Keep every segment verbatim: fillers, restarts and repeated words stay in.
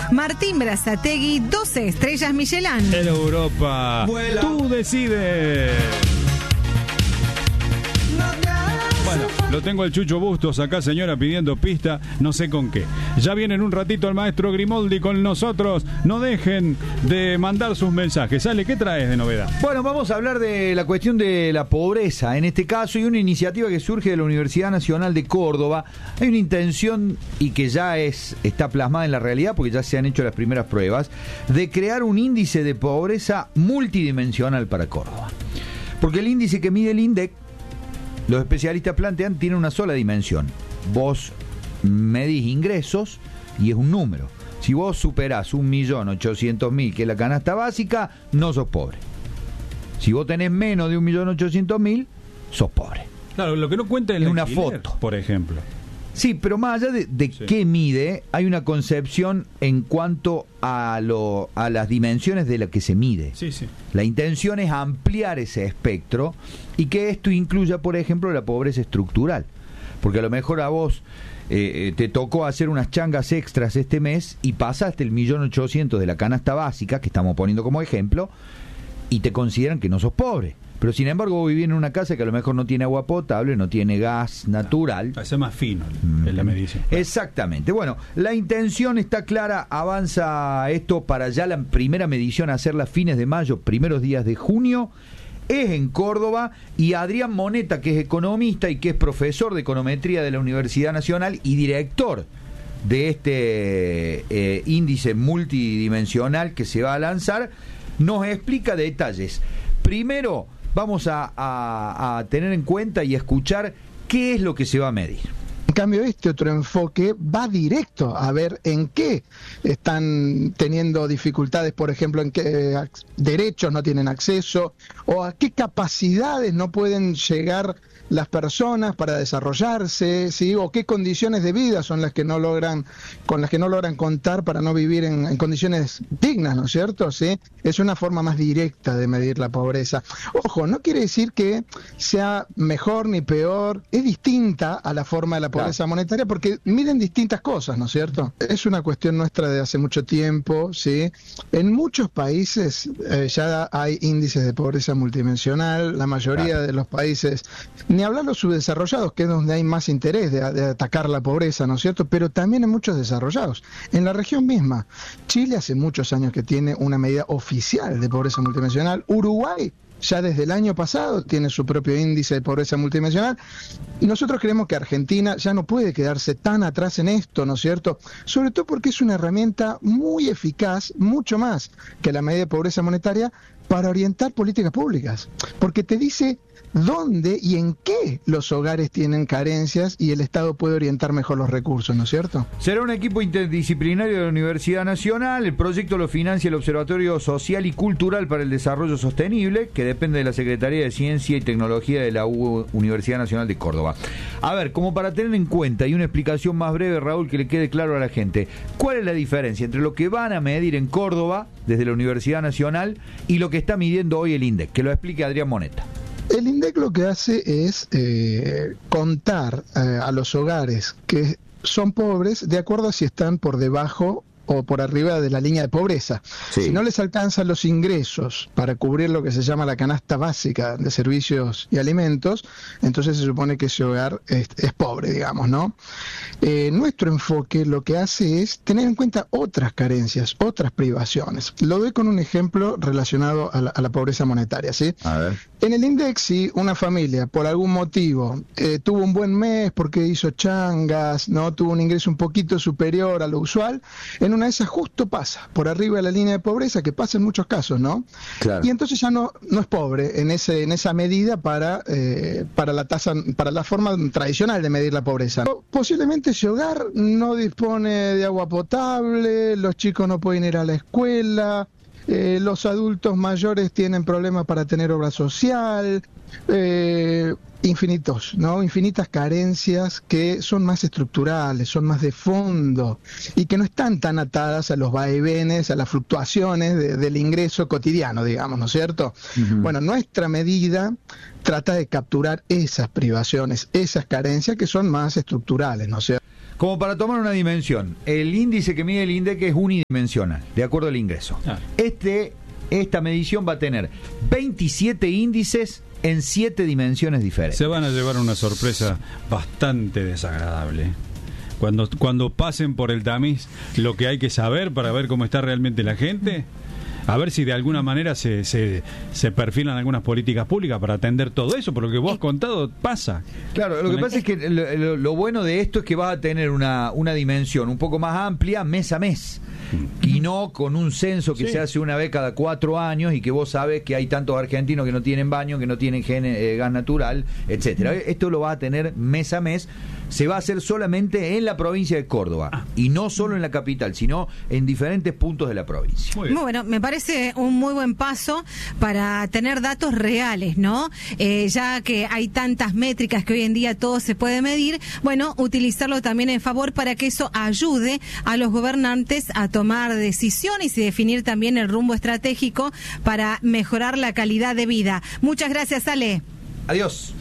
Martín Berazategui, doce estrellas Michelin. En Europa, vuela. Tú decides. Bueno, lo tengo al Chucho Bustos acá, señora, pidiendo pista, no sé con qué. Ya viene en un ratito el maestro Grimoldi con nosotros. No dejen de mandar sus mensajes. Ale, ¿qué traes de novedad? Bueno, vamos a hablar de la cuestión de la pobreza, en este caso, y una iniciativa que surge de la Universidad Nacional de Córdoba. Hay una intención, y que ya es está plasmada en la realidad, porque ya se han hecho las primeras pruebas, de crear un índice de pobreza multidimensional para Córdoba. Porque el índice que mide el INDEC, los especialistas plantean, tiene una sola dimensión. Vos medís ingresos y es un número. Si vos superás un millón ochocientos mil, que es la canasta básica, no sos pobre. Si vos tenés menos de un millón ochocientos mil, sos pobre. Claro, lo que no cuenta es una alquiler, foto, por ejemplo. Sí, pero más allá de, de sí. qué mide, hay una concepción en cuanto a lo a las dimensiones de lo que se mide. Sí, sí. La intención es ampliar ese espectro y que esto incluya, por ejemplo, la pobreza estructural. Porque a lo mejor a vos eh, te tocó hacer unas changas extras este mes y pasaste el millón ochocientos de la canasta básica, que estamos poniendo como ejemplo, y te consideran que no sos pobre. Pero sin embargo vos vivís en una casa que a lo mejor no tiene agua potable, no tiene gas natural. Para ser más fino en la medición. Exactamente. Bueno, la intención está clara, avanza esto para ya la primera medición, hacerla fines de mayo, primeros días de junio. Es en Córdoba, y Adrián Moneta, que es economista y que es profesor de econometría de la Universidad Nacional y director de este eh, índice multidimensional que se va a lanzar, nos explica detalles. Primero, vamos a, a, a tener en cuenta y a escuchar qué es lo que se va a medir. En cambio, este otro enfoque va directo a ver en qué están teniendo dificultades, por ejemplo, en qué derechos no tienen acceso, o a qué capacidades no pueden llegar las personas para desarrollarse, ¿sí? O qué condiciones de vida son las que no logran, con las que no logran contar para no vivir en, en condiciones dignas, ¿no es cierto? ¿Sí? Es una forma más directa de medir la pobreza. Ojo, no quiere decir que sea mejor ni peor, es distinta a la forma de la pobreza claro. monetaria, porque miden distintas cosas, ¿no es cierto? Es una cuestión nuestra de hace mucho tiempo, ¿sí? En muchos países eh, ya hay índices de pobreza multidimensional, la mayoría claro. de los países, ni hablar los subdesarrollados, que es donde hay más interés de, de atacar la pobreza, ¿no es cierto? Pero también en muchos desarrollados. En la región misma, Chile hace muchos años que tiene una medida oficial de pobreza multidimensional. Uruguay ya desde el año pasado tiene su propio índice de pobreza multidimensional. Y nosotros creemos que Argentina ya no puede quedarse tan atrás en esto, ¿no es cierto? Sobre todo porque es una herramienta muy eficaz, mucho más que la medida de pobreza monetaria, para orientar políticas públicas. Porque te dice dónde y en qué los hogares tienen carencias y el Estado puede orientar mejor los recursos, ¿no es cierto? Será un equipo interdisciplinario de la Universidad Nacional. El proyecto lo financia el Observatorio Social y Cultural para el Desarrollo Sostenible, que depende de la Secretaría de Ciencia y Tecnología de la U- Universidad Nacional de Córdoba. A ver, como para tener en cuenta y una explicación más breve, Raúl, que le quede claro a la gente, ¿cuál es la diferencia entre lo que van a medir en Córdoba desde la Universidad Nacional y lo que está midiendo hoy el INDEC? Que lo explique Adrián Moneta. El INDEC lo que hace es eh, contar eh, a los hogares que son pobres de acuerdo a si están por debajo o por arriba de la línea de pobreza. Sí. Si no les alcanzan los ingresos para cubrir lo que se llama la canasta básica de servicios y alimentos, entonces se supone que ese hogar es, es pobre, digamos, ¿no? Eh, nuestro enfoque lo que hace es tener en cuenta otras carencias, otras privaciones. Lo doy con un ejemplo relacionado a la, a la pobreza monetaria, ¿sí? A ver. En el INDEC, si una familia, por algún motivo, eh, tuvo un buen mes porque hizo changas, no tuvo un ingreso un poquito superior a lo usual, en una de esas justo pasa por arriba de la línea de pobreza, que pasa en muchos casos, ¿no? Claro. Y entonces ya no no es pobre en ese en esa medida para eh, para la tasa para la forma tradicional de medir la pobreza. Posiblemente ese hogar no dispone de agua potable, los chicos no pueden ir a la escuela, eh, los adultos mayores tienen problemas para tener obra social, eh, infinitos, ¿no? Infinitas carencias que son más estructurales, son más de fondo y que no están tan atadas a los vaivenes, a las fluctuaciones de, del ingreso cotidiano, digamos, ¿no es cierto? Uh-huh. Bueno, nuestra medida trata de capturar esas privaciones, esas carencias que son más estructurales, ¿no es cierto? como para tomar una dimensión, el índice que mide el INDEC es unidimensional, de acuerdo al ingreso. Ah. Este, esta medición va a tener veintisiete índices en siete dimensiones diferentes. Se van a llevar una sorpresa bastante desagradable. Cuando, cuando pasen por el tamiz lo que hay que saber para ver cómo está realmente la gente, a ver si de alguna manera se, se, se perfilan algunas políticas públicas para atender todo eso, por lo que vos has contado pasa. Claro, lo que pasa es que lo, lo, lo bueno de esto es que vas a tener una, una dimensión un poco más amplia mes a mes. Y no con un censo que sí. se hace una vez cada cuatro años y que vos sabes que hay tantos argentinos que no tienen baño, que no tienen gene, eh, gas natural, etcétera. Esto lo vas a tener mes a mes. Se va a hacer solamente en la provincia de Córdoba ah. y no solo en la capital, sino en diferentes puntos de la provincia. Muy, muy bueno, me parece un muy buen paso para tener datos reales, ¿no? Eh, ya que hay tantas métricas que hoy en día todo se puede medir, bueno, utilizarlo también en favor para que eso ayude a los gobernantes a tomar decisiones y definir también el rumbo estratégico para mejorar la calidad de vida. Muchas gracias, Ale. Adiós.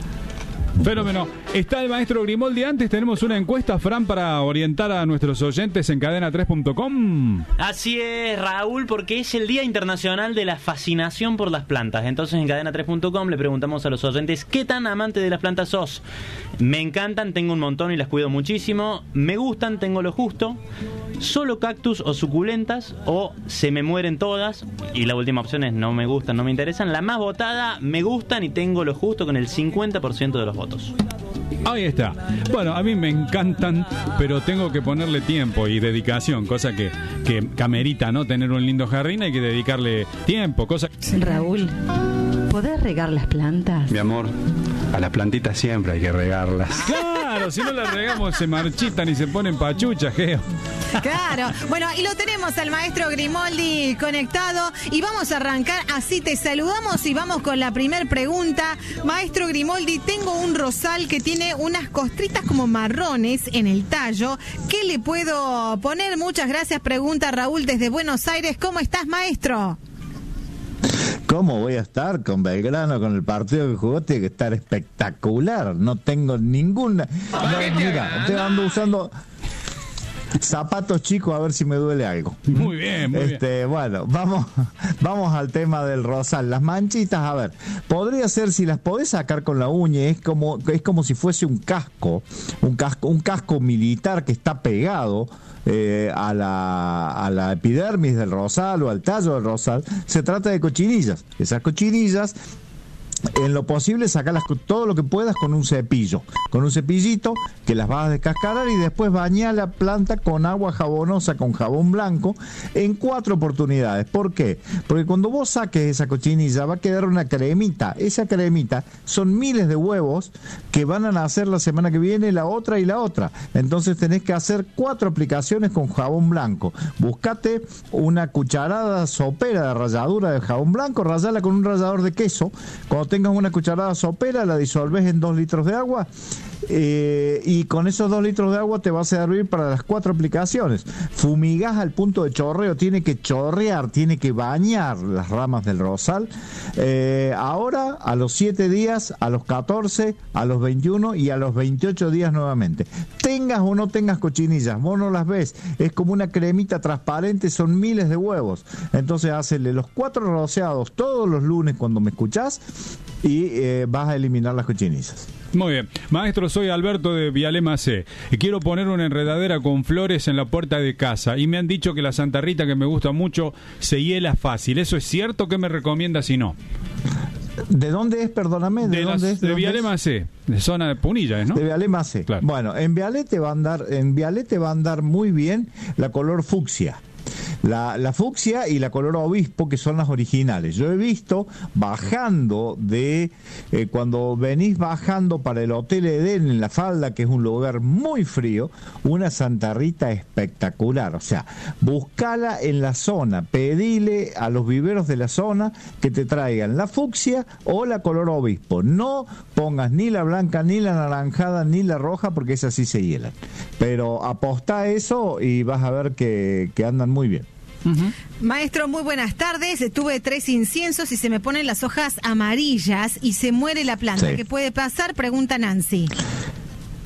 Fenómeno. Está el maestro Grimoldi. Antes tenemos una encuesta, Fran, para orientar a nuestros oyentes en cadena tres punto com. Así es, Raúl, porque es el Día Internacional de la Fascinación por las Plantas. Entonces en cadena tres punto com le preguntamos a los oyentes: ¿qué tan amante de las plantas sos? Me encantan, tengo un montón y las cuido muchísimo. Me gustan, tengo lo justo. Solo cactus o suculentas, o se me mueren todas. Y la última opción es no me gustan, no me interesan. La más votada, me gustan y tengo lo justo, con el cincuenta por ciento de los votos. Ahí está. Bueno, a mí me encantan, pero tengo que ponerle tiempo y dedicación, cosa que, que, que amerita, ¿no? Tener un lindo jardín, hay que dedicarle tiempo, cosa... Raúl, ¿podés regar las plantas? Mi amor, a las plantitas siempre hay que regarlas. Claro, si no las regamos se marchitan y se ponen pachuchas, Geo. Claro. Bueno, y lo tenemos al maestro Grimoldi conectado y vamos a arrancar así. Te saludamos y vamos con la primer pregunta. Maestro Grimoldi, tengo un rosal que tiene unas costritas como marrones en el tallo. ¿Qué le puedo poner? Muchas gracias. Pregunta Raúl desde Buenos Aires. ¿Cómo estás, maestro? ¿Cómo voy a estar con Belgrano, con el partido que jugó? Tiene que estar espectacular. No tengo ninguna... No, mira, te ando usando... zapatos chicos a ver si me duele algo. Muy bien, muy este, bien. Bueno, vamos, vamos al tema del rosal. Las manchitas, a ver, podría ser, si las podés sacar con la uña, es como, es como si fuese un casco, un casco, un casco militar que está pegado eh, a la, a la epidermis del rosal o al tallo del rosal. Se trata de cochinillas. Esas cochinillas, en lo posible, sacarlas todo lo que puedas con un cepillo, con un cepillito que las vas a descascarar y después bañar la planta con agua jabonosa, con jabón blanco, en cuatro oportunidades. ¿Por qué? Porque cuando vos saques esa cochinilla va a quedar una cremita. Esa cremita son miles de huevos que van a nacer la semana que viene, la otra y la otra. Entonces tenés que hacer cuatro aplicaciones con jabón blanco. Buscate una cucharada sopera de ralladura de jabón blanco, rallala con un rallador de queso. Cuando tengas una cucharada sopera, la disolves en dos litros de agua, eh, y con esos dos litros de agua te va a servir para las cuatro aplicaciones. Fumigás al punto de chorreo, tiene que chorrear, tiene que bañar las ramas del rosal. Eh, ahora, a los siete días, a los catorce, a los veintiuno y a los veintiocho días nuevamente. Tengas o no tengas cochinillas, vos no las ves, es como una cremita transparente, son miles de huevos. Entonces, hacele los cuatro rociados todos los lunes cuando me escuchás y eh, vas a eliminar las cochinillas. Muy bien. Maestro, soy Alberto de Vialema C. Quiero poner una enredadera con flores en la puerta de casa y me han dicho que la Santa Rita, que me gusta mucho, se hiela fácil. ¿Eso es cierto? ¿Qué me recomienda si no? ¿De dónde es, perdóname? ¿De, de dónde las, es? ¿De, de Vialema C, de zona de Punilla, ¿no? De Vialema C. Claro. Bueno, en Vialete va a andar, en Vialete va a andar muy bien la color fucsia. La, la fucsia y la color obispo, que son las originales. Yo he visto bajando de eh, cuando venís bajando para el Hotel Edén en La Falda, que es un lugar muy frío, una Santa Rita espectacular. O sea, buscala en la zona, pedile a los viveros de la zona que te traigan la fucsia o la color obispo. No pongas ni la blanca, ni la naranjada, ni la roja, porque esas sí se hielan. Pero apostá a eso y vas a ver que, que andan muy bien. Uh-huh. Maestro, muy buenas tardes. Tuve tres inciensos y se me ponen las hojas amarillas y se muere la planta. Sí. ¿Qué puede pasar? Pregunta Nancy.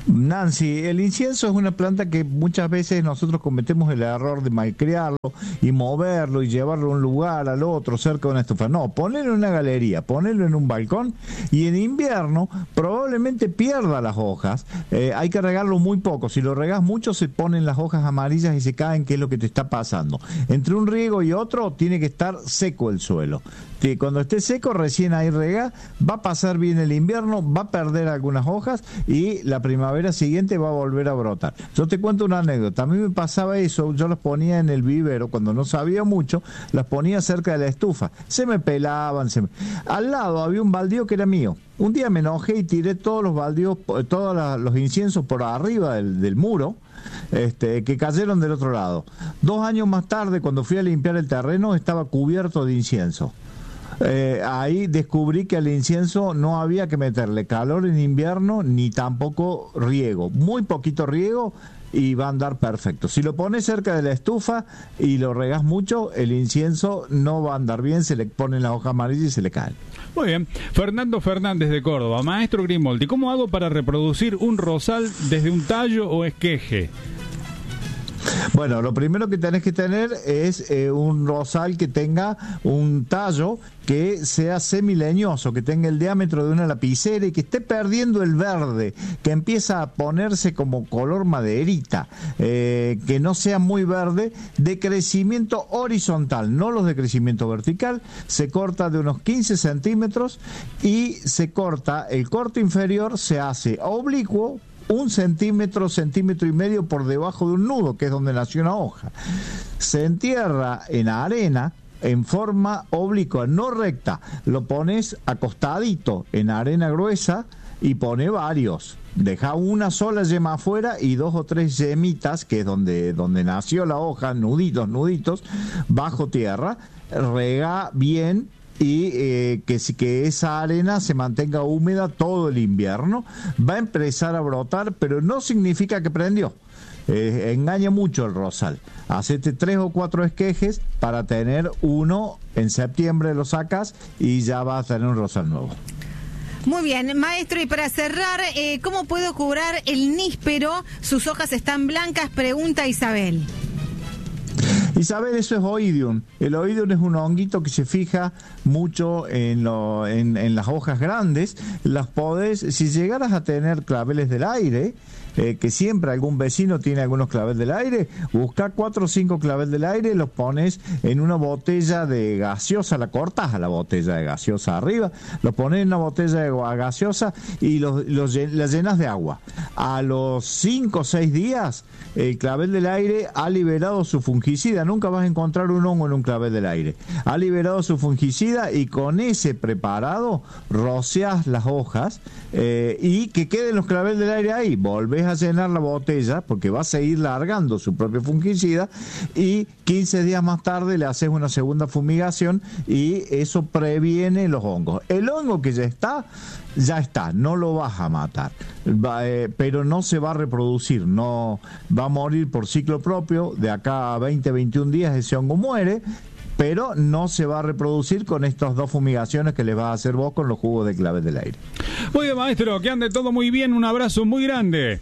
Nancy, el incienso es una planta que muchas veces nosotros cometemos el error de malcriarlo y moverlo y llevarlo a un lugar, al otro, cerca de una estufa. No, ponelo en una galería, ponelo en un balcón y en invierno probablemente pierda las hojas. Eh, hay que regarlo muy poco. Si lo regas mucho se ponen las hojas amarillas y se caen, que es lo que te está pasando. Entre un riego y otro tiene que estar seco el suelo. Que cuando esté seco, recién ahí rega, va a pasar bien el invierno, va a perder algunas hojas y la primavera siguiente va a volver a brotar. Yo te cuento una anécdota. A mí me pasaba eso, yo las ponía en el vivero, cuando no sabía mucho, las ponía cerca de la estufa. Se me pelaban, se me... Al lado había un baldío que era mío. Un día me enojé y tiré todos los baldíos, todos la, los inciensos por arriba del, del muro, este, que cayeron del otro lado. Dos años más tarde, cuando fui a limpiar el terreno, estaba cubierto de incienso. Eh, ahí descubrí que al incienso no había que meterle calor en invierno ni tampoco riego, muy poquito riego y va a andar perfecto. Si lo pones cerca de la estufa y lo regás mucho, el incienso no va a andar bien, se le ponen las hojas amarillas y se le caen. Muy bien, Fernando Fernández de Córdoba. Maestro Grimoldi, ¿cómo hago para reproducir un rosal desde un tallo o esqueje? Bueno, lo primero que tenés que tener es eh, un rosal que tenga un tallo que sea semileñoso, que tenga el diámetro de una lapicera y que esté perdiendo el verde, que empieza a ponerse como color maderita, eh, que no sea muy verde, de crecimiento horizontal, no los de crecimiento vertical. Se corta de unos quince centímetros y se corta, el corte inferior se hace oblicuo, un centímetro, centímetro y medio por debajo de un nudo, que es donde nació una hoja. Se entierra en arena en forma oblicua, no recta. Lo pones acostadito en arena gruesa y pone varios. Deja una sola yema afuera y dos o tres yemitas, que es donde, donde nació la hoja, nuditos, nuditos, bajo tierra. Rega bien y eh, que, que esa arena se mantenga húmeda todo el invierno. Va a empezar a brotar, pero no significa que prendió. Eh, engaña mucho el rosal. Hacete tres o cuatro esquejes para tener uno, en septiembre lo sacas y ya vas a tener un rosal nuevo. Muy bien, maestro, y para cerrar, eh, ¿cómo puedo curar el níspero? Sus hojas están blancas, pregunta Isabel. Isabel, eso es oidium. El oidium es un honguito que se fija mucho en, lo, en, en las hojas grandes. Las podés, si llegaras a tener claveles del aire, eh, que siempre algún vecino tiene algunos claveles del aire, busca cuatro o cinco claveles del aire, los pones en una botella de gaseosa, la cortas a la botella de gaseosa arriba, los pones en una botella de gaseosa y los, los, la llenas de agua. A los cinco o seis días, el clavel del aire ha liberado su fungicida. Nunca vas a encontrar un hongo en un clavel del aire. Ha liberado su fungicida y con ese preparado rocias las hojas eh, y que queden los claveles del aire ahí. Volvés a llenar la botella porque va a seguir largando su propio fungicida y quince días más tarde le haces una segunda fumigación y eso previene los hongos. El hongo que ya está, ya está, no lo vas a matar, va, eh, pero no se va a reproducir, no va a morir por ciclo propio. De acá a veinte, veintiún días ese hongo muere, pero no se va a reproducir con estas dos fumigaciones que le vas a hacer vos con los jugos de clavel del aire. Muy bien, maestro, que ande todo muy bien, un abrazo muy grande.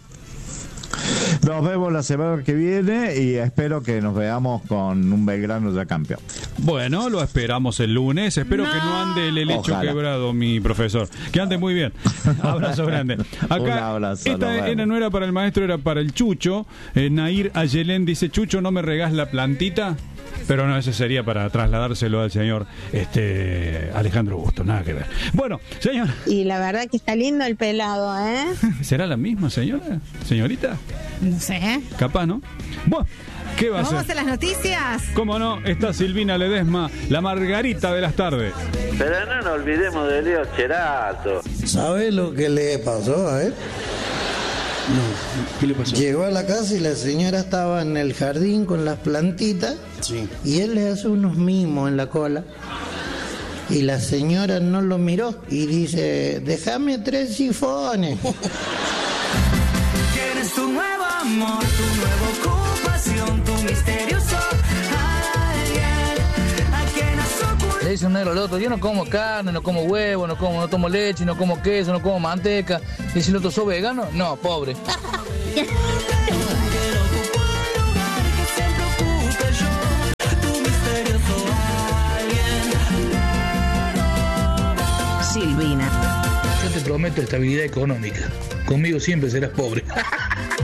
Nos vemos la semana que viene y espero que nos veamos con un Belgrano ya campeón. Bueno, lo esperamos el lunes. Espero no. que no ande el helecho Ojalá. quebrado, mi profesor. Que ande muy bien. Abrazo grande. Acá, un abrazo. Esta era, no era para el maestro, era para el Chucho. Eh, Nair Ayelén dice: Chucho, ¿no me regás la plantita? Pero no, ese sería para trasladárselo al señor este Alejandro Busto, nada que ver. Bueno, señor. Y la verdad que está lindo el pelado, ¿eh? ¿Será la misma, señora? ¿Señorita? No sé. Capaz, ¿no? Bueno, ¿qué va a ser? ¿Vamos a las noticias? ¿Cómo no? Está Silvina Ledesma, la Margarita de las tardes. Pero no nos olvidemos de Leo Cherato. ¿Sabe lo que le pasó a él? No, ¿qué le pasó? Llegó a la casa y la señora estaba en el jardín con las plantitas. Sí. Y él le hace unos mimos en la cola. Y la señora no lo miró y dice: déjame tres sifones. Tienes tu nuevo amor, tu nueva ocupación, tu misterioso alguien a quien has ocurrido. dice un negro al otro, yo no como carne, no como huevo, no como, no tomo leche, no como queso, no como manteca. Y si el otro, ¿sos vegano? No, pobre. Silvina. Yo te prometo estabilidad económica. Conmigo siempre serás pobre.